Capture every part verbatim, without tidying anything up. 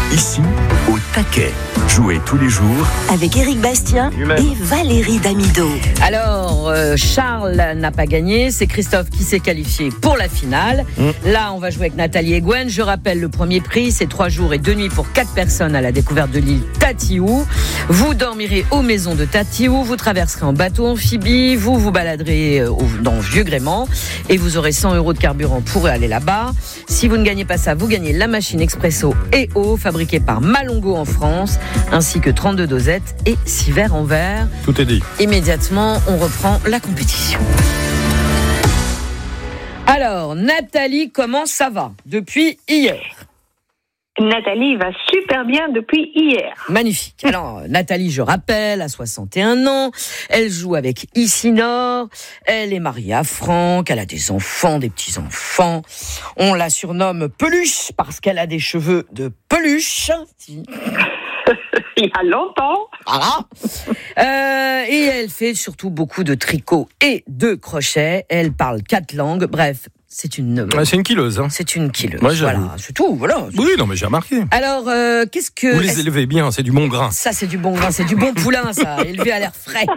Ici, au taquet. Jouez tous les jours avec Éric Bastien et Valérie Damido. Alors, euh, Charles n'a pas gagné, c'est Christophe qui s'est qualifié pour la finale. Mmh. Là, on va jouer avec Nathalie et Gwen. Je rappelle le premier prix, c'est trois jours et deux nuits pour quatre personnes à la découverte de l'île Tatiou. Vous dormirez aux maisons de Tatiou, vous traverserez en bateau amphibie, vous vous baladerez dans Vieux-Grément et vous aurez cent euros de carburant pour aller là-bas. Si vous ne gagnez pas ça, vous gagnez la machine expresso et eau fabriquée par Malongo en France, ainsi que trente-deux dosettes et six verres en verre. Tout est dit. Immédiatement, on reprend la compétition. Alors, Nathalie, comment ça va depuis hier ? Nathalie va super bien depuis hier. Magnifique. Alors, Nathalie, je rappelle, a soixante et un ans. Elle joue avec Isinor. Elle est mariée à Franck. Elle a des enfants, des petits-enfants. On la surnomme Peluche parce qu'elle a des cheveux de peluche. Il y a longtemps. Voilà. Euh, et elle fait surtout beaucoup de tricot et de crochet. Elle parle quatre langues. Bref, c'est une... Ouais, c'est une killeuse. Hein. C'est une killeuse. Ouais, voilà, c'est tout. Voilà. Oui, non, mais j'ai remarqué. Alors, euh, qu'est-ce que... Vous les élevez bien, c'est du bon grain. Ça, c'est du bon grain. C'est du bon poulain, ça. Élevé à l'air frais.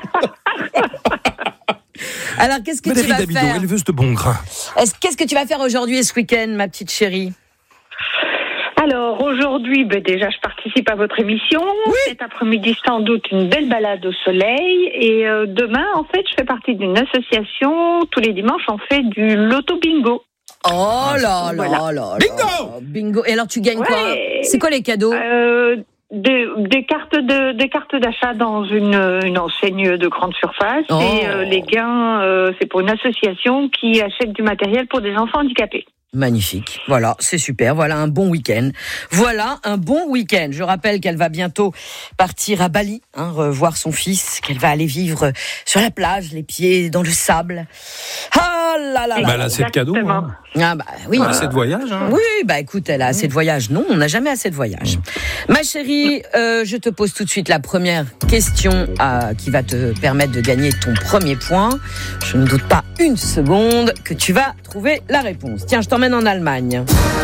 Alors, qu'est-ce que Valérie tu vas Damido, faire éleveuse de bon grain. Est-ce, Qu'est-ce que tu vas faire aujourd'hui et ce week-end, ma petite chérie ? Alors aujourd'hui, ben déjà je participe à votre émission. Oui. Cet après-midi sans doute une belle balade au soleil. Et euh, demain, en fait, je fais partie d'une association. Tous les dimanches, on fait du loto bingo. Oh là là là là. Bingo. Bingo. Et alors tu gagnes ouais. quoi ? C'est quoi les cadeaux ? euh, des, des cartes de des cartes d'achat dans une une enseigne de grande surface. Oh. Et euh, les gains, euh, c'est pour une association qui achète du matériel pour des enfants handicapés. Magnifique, voilà, c'est super, voilà un bon week-end. Voilà un bon week-end. Je rappelle qu'elle va bientôt partir à Bali, hein, revoir son fils, qu'elle va aller vivre sur la plage, les pieds dans le sable. Ah là là là. Bah, elle a assez de cadeaux. Hein. Ah bah oui. Elle a assez de voyages. Hein. Oui, bah écoute, elle a assez de voyages. Non, on n'a jamais assez de voyages. Mmh. Ma chérie, euh, je te pose tout de suite la première question euh, qui va te permettre de gagner ton premier point. Je ne doute pas une seconde que tu vas trouver la réponse. Tiens, je t'emmène en Allemagne.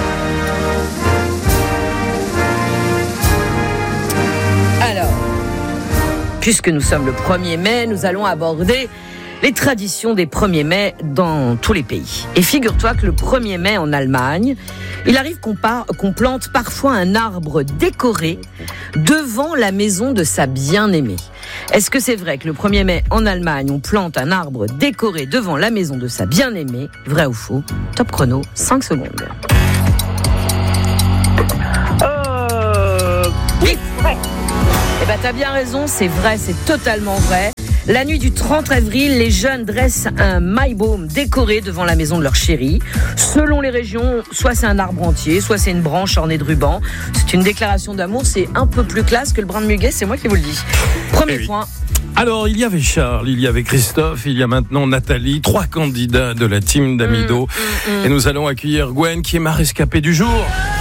Alors, puisque nous sommes le premier mai, nous allons aborder les traditions des premiers mai dans tous les pays. Et figure-toi que le premier mai en Allemagne, il arrive qu'on, par, qu'on plante parfois un arbre décoré devant la maison de sa bien-aimée. Est-ce que c'est vrai que le premier mai en Allemagne, on plante un arbre décoré devant la maison de sa bien-aimée ? Vrai ou faux ? Top chrono, cinq secondes. Euh... Oui, vrai. Eh ben, t'as bien raison, c'est vrai, c'est totalement vrai. La nuit du trente avril, les jeunes dressent un Maibaum décoré devant la maison de leur chérie. Selon les régions, soit c'est un arbre entier, soit c'est une branche ornée de rubans. C'est une déclaration d'amour, c'est un peu plus classe que le brin de muguet, c'est moi qui vous le dis. Premier oui. point. Alors, il y avait Charles, il y avait Christophe, il y a maintenant Nathalie, trois candidats de la team Damido. Mmh, mmh, mmh. Et nous allons accueillir Gwen, qui est ma rescapée du jour.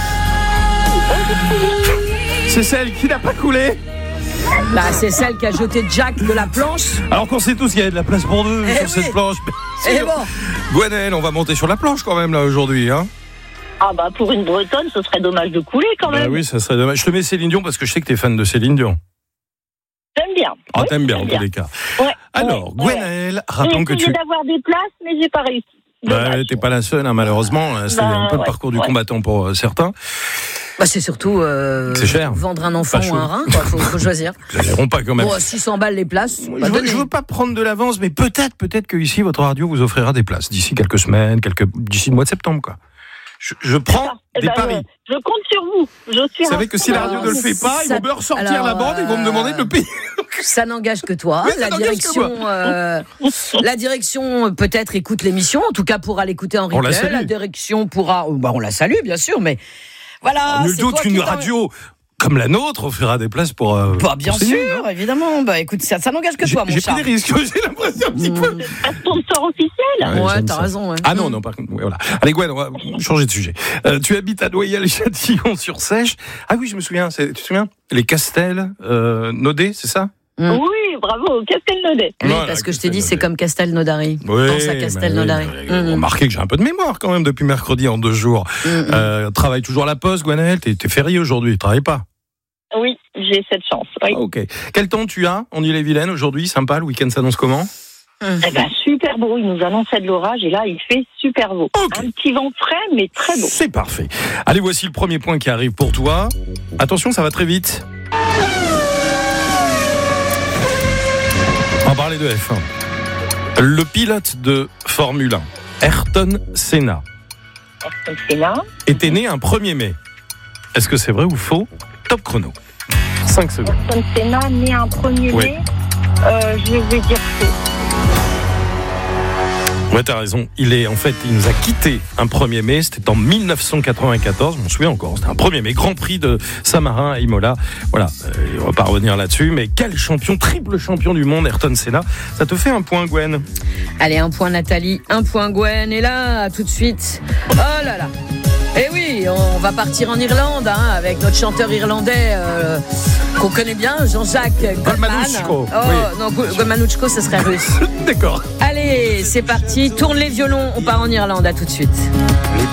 C'est celle qui n'a pas coulé. Bah, c'est celle qui a jeté Jack de la planche. Alors qu'on sait tous qu'il y a de la place pour deux eh sur oui. cette planche. Et bon. Gwenelle, on va monter sur la planche quand même là aujourd'hui, hein. Ah bah pour une Bretonne, ce serait dommage de couler quand même. Bah oui, ça serait dommage. Je te mets Céline Dion parce que je sais que t'es fan de Céline Dion. J'aime bien. Ah oui, t'aimes bien en bien. tous les cas. Ouais, Alors, ouais, Gwenelle, ouais. rappelons que tu... J'ai essayé d'avoir des places, mais j'ai pas réussi. Bah, t'es pas la seule, hein, malheureusement. C'est bah, un peu ouais, le parcours du ouais. combattant pour euh, certains. Bah c'est surtout euh, c'est cher. Vendre un enfant ou un rein, quoi. Faut, faut choisir. Ils n'iront pas quand même. Bon, six cents balles les places. Je veux, je veux pas prendre de l'avance, mais peut-être, peut-être que ici votre radio vous offrira des places d'ici quelques semaines, quelques d'ici le mois de septembre, quoi. Je, je prends eh des ben, paris. Je compte sur vous. Je suis. Vous savez que si la radio ne le fait pas, ça, ils vont me ressortir alors, la bande et ils vont me demander de le payer. Ça n'engage que toi. La direction, euh, la direction peut-être écoute l'émission. En tout cas, pourra l'écouter en replay. La, la direction pourra. Bah, on la salue, bien sûr, mais voilà. Nul doute qu'une radio comme la nôtre offrira des places pour. Euh, bah, bien pour sûr, signer, hein. Évidemment. Bah, écoute, ça, ça n'engage que j'ai, toi, mon j'ai chat. J'ai pris des risques. J'ai l'impression un petit mmh. peu. Un sponsor officiel. Ouais, ouais t'as ça. raison. Ouais. Ah non, non, par contre, ouais, voilà. Allez, Gwen, on va changer de sujet. Euh, tu habites à Noyelles-Châtillon-sur-Seiche. Ah oui, je me souviens. C'est, tu te souviens les Castels, euh, Naudet, c'est ça? Mmh. Oui, bravo, Castelnaudais. Oui, Voilà, parce que je t'ai dit, c'est Castelnaudais. comme Castelnaudary. Oui, Pense à Castelnaudary. bah oui, bah oui. Mmh. Remarquez que j'ai un peu de mémoire quand même depuis mercredi en deux jours. Mmh. Euh, travaille toujours à la Poste, Gwenaëlle. T'es, t'es férié aujourd'hui, tu travailles pas. Oui, j'ai cette chance. Oui. Ah, ok. Quel temps tu as en Ille-et-Vilaine aujourd'hui? Sympa, le week-end s'annonce comment? Eh ben, super beau, il nous annonçait de l'orage et là, il fait super beau. Ok. Un petit vent frais, mais très beau. C'est parfait. Allez, voici le premier point qui arrive pour toi. Attention, ça va très vite. On va parler de F un. Le pilote de Formule un, Ayrton Senna, C'est là. était né un premier mai. Est-ce que c'est vrai ou faux? Top chrono. cinq secondes. Ayrton Senna, né un premier Oui. mai. Euh, je vais dire faux. Ouais, t'as raison. Il est, en fait, il nous a quitté un premier mai. C'était en mille neuf cent quatre-vingt-quatorze. Je m'en souviens encore. C'était un premier mai. Grand Prix de Saint-Marin à Imola. Voilà. Euh, on va pas revenir là-dessus. Mais quel champion, triple champion du monde, Ayrton Senna. Ça te fait un point, Gwen. Allez, un point Nathalie, un point Gwen. Et là, tout de suite, oh là là. Eh oui, on va partir en Irlande hein, avec notre chanteur irlandais euh, qu'on connaît bien, Jean-Jacques Goldman. Golmanuchko, Oh oui. non, Go- Golmanuchko, ce serait russe. D'accord. Allez, c'est parti. Tourne les violons. On part en Irlande. À tout de suite. Les